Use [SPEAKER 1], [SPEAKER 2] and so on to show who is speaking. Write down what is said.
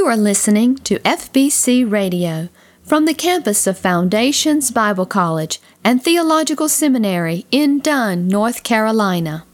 [SPEAKER 1] You are listening to FBC Radio from the campus of Foundations Bible College and Theological Seminary in Dunn, North Carolina.